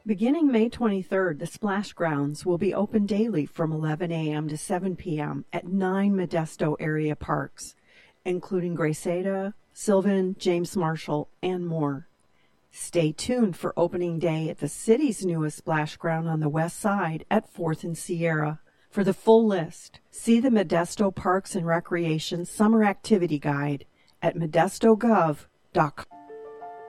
Beginning May 23rd, the Splash Grounds will be open daily from 11 a.m. to 7 p.m. at 9 Modesto area parks, including Graceada, Sylvan, James Marshall, and more. Stay tuned for opening day at the city's newest splash ground on the west side at 4th and Sierra. For the full list, see the Modesto Parks and Recreation Summer Activity Guide at modestogov.com.